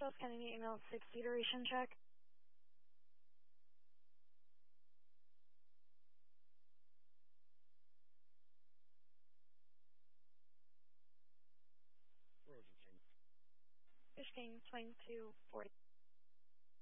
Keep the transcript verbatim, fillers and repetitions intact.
South Kennedy email sixty duration check. Roger, King. Fish King twenty-two forty.